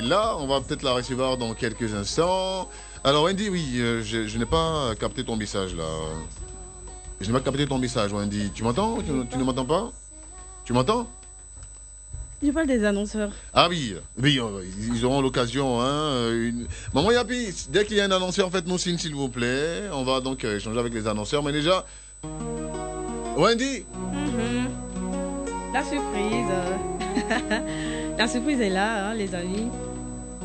là. On va peut-être la recevoir dans quelques instants. Alors, Wendy, oui, je n'ai pas capté ton message là. Je n'ai pas capté ton message, Wendy. Tu m'entends? Tu ne m'entends pas? Tu m'entends? Je parle des annonceurs. Ah oui, oui, ils auront l'occasion. Hein, Maman Yapi, dès qu'il y a un annonceur, faites-nous signe s'il vous plaît. On va donc échanger avec les annonceurs. Mais déjà, Wendy. La surprise. La surprise est là, hein, les amis.